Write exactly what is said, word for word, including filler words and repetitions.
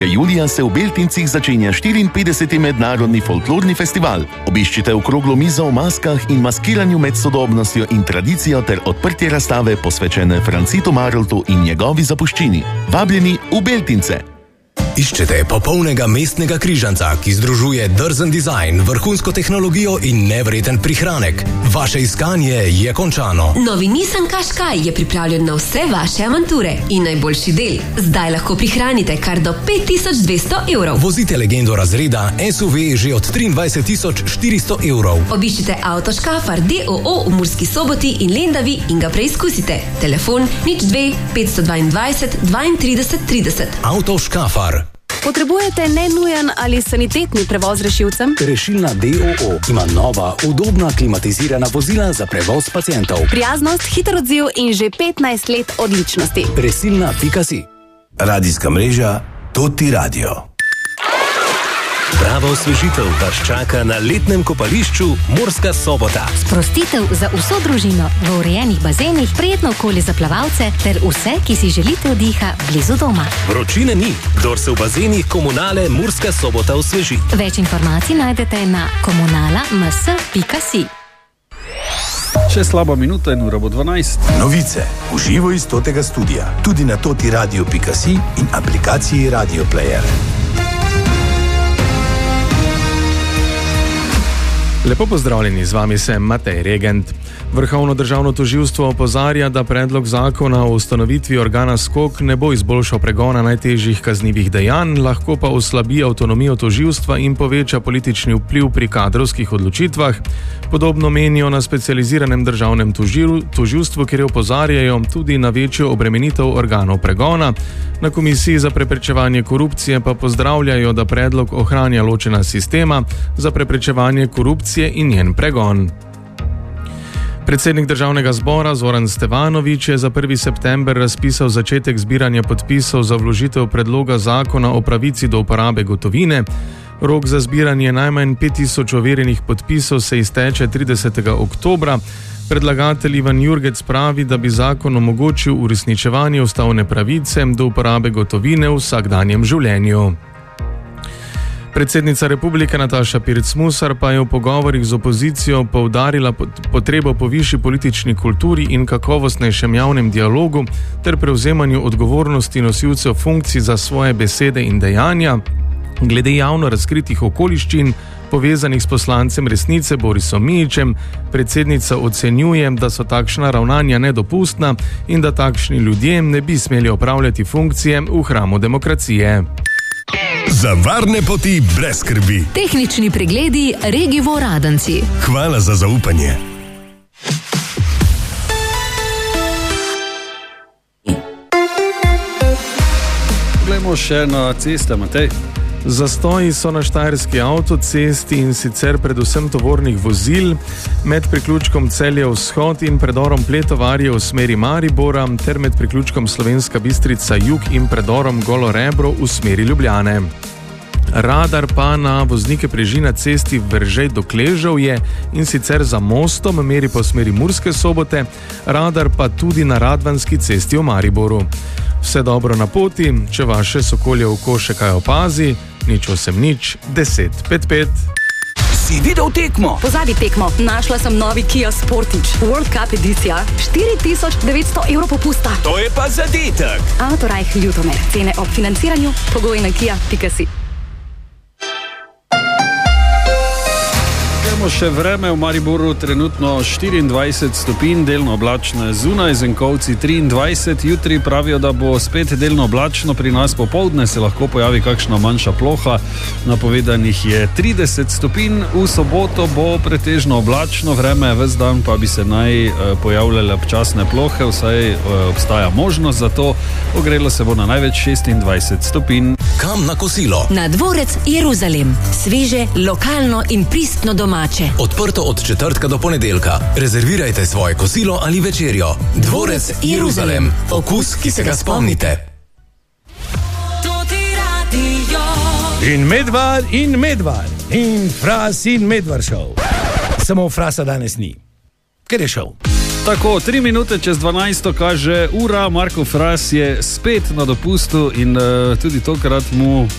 Julija se v Beltincih začenja štiriinpetdeseti mednarodni folklorni festival. Obiščite okroglo mizo o maskah in maskiranju med sodobnostjo in tradicijo ter odprtje razstave posvečene Francitu Maroltu in njegovi zapuščini. Vabljeni v Beltince! Iščete popolnega mestnega križanca, ki združuje drzen dizajn, vrhunsko tehnologijo in nevreden prihranek. Vaše iskanje je končano. Novi Nissan Qashqai je pripravljen na vse vaše avanture in najboljši del. Zdaj lahko prihranite kar do pet tisoč dvesto evrov. Vozite legendo razreda S U V že od triindvajset tisoč štiristo evrov. Obiščite Avto Škafar D O O v Murski Soboti in Lendavi in ga preizkusite. Telefon nič dve petsto dvaindvajset dvaintrideset trideset. Avto Škafar. Potrebujete nenujen ali sanitetni prevoz rešilcem? Rešilna D O O ima nova, udobna, klimatizirana vozila za prevoz pacientov. Prijaznost, hiter odziv in že petnajst let odličnosti. Rešilna pika si. Radijska mreža Toti Radio. Prava osvežitev vas čaka na letnem kopališču Murska Sobota. Sprostitev za vso družino v urejenih bazenih, prijetno okolje za plavalce ter vse, ki si želite oddiha blizu doma. Vročine ni, kdor se v bazenih Komunale Murska Sobota osveži. Več informacij najdete na komunala m s pika si. Še slaba minuta in ura bo dvanajst. Novice v živo iz Totega studia, tudi na toti radio pika si in aplikaciji Radio Player. Lepo pozdravljeni, z vami sem Matej Regent. Vrhovno državno tožilstvo opozarja, da predlog zakona o ustanovitvi organa SKOK ne bo izboljšal pregona najtežjih kaznivih dejanj, lahko pa oslabi avtonomijo tožilstva in poveča politični vpliv pri kadrovskih odločitvah. Podobno menijo na specializiranem državnem tožil, tožilstvu, kjer opozarjajo tudi na večjo obremenitev organov pregona. Na Komisiji za preprečevanje korupcije pa pozdravljajo, da predlog ohranja ločena sistema za preprečevanje korupcije in njen pregon. Predsednik državnega zbora Zoran Stevanović je za prvi september razpisal začetek zbiranja podpisov za vložitev predloga zakona o pravici do uporabe gotovine. Rok za zbiranje najmanj pet tisoč overjenih podpisov se izteče tridesetega oktobra. Predlagatelj Ivan Jurgec pravi, da bi zakon omogočil uresničevanje ustavne pravice do uporabe gotovine v vsakdanjem življenju. Predsednica republike Nataša Pirc Musar pa je v pogovorih z opozicijo poudarila potrebo po višji politični kulturi in kakovostnejšem javnem dialogu ter prevzemanju odgovornosti nosilcev funkcij za svoje besede in dejanja. Glede javno razkritih okoliščin, povezanih s poslancem Resnice Borisom Mijićem, predsednica ocenjuje, da so takšna ravnanja nedopustna in da takšni ljudje ne bi smeli opravljati funkcije v hramu demokracije. Za varne poti brez skrbi. Tehnični pregledi Regivo Radenci. Hvala za zaupanje. Poglejmo še na ceste, Matej. Zastoji so na štajerski avtocesti in sicer predvsem tovornih vozil med priključkom Celje Vzhod in predorom Pletovarje v smeri Maribora ter med priključkom Slovenska Bistrica Jug in predorom Golo Rebro v smeri Ljubljane. Radar pa na voznike preži na cesti Veržej do Kleževje in sicer za mostom meri po smeri Murske Sobote, radar pa tudi na Radvanski cesti v Mariboru. Vse dobro na poti, če vaše sokolje oko še kaj opazi, nič osem nič, deset pet pet. Si videl tekmo? Pozabi tekmo, našla sem novi Kia Sportage, World Cup edicija, štiri tisoč devetsto evrov popusta. To je pa zadetek. Autorajh Ljutomer, cene ob financiranju, pogoji na kia pika si. Še vreme v Mariboru, trenutno štiriindvajset stopinj, delno oblačno zunaj, Zenkovci triindvajset, jutri pravijo, da bo spet delno oblačno, pri nas popoldne se lahko pojavi kakšna manjša ploha, napovedanih je trideset stopinj, v soboto bo pretežno oblačno vreme, ves dan pa bi se naj pojavljale občasne plohe, vsaj obstaja možnost za to, ogrelo se bo na največ šestindvajset stopinj. Kam na kosilo? Na dvorec Jeruzalem. Sveže, lokalno in pristno domače. Odprto od četrtka do ponedeljka. Rezervirajte svoje kosilo ali večerjo. Dvorec Jeruzalem. Okus, ki se ga spomnite. In Medvar in Medvar. In Fras in Medvar šov. Samo Frasa danes ni. Ker je šov. Tako, tri minute čez dvanajsto kaže ura, Marko Fras je spet na dopustu in uh, tudi tokrat mu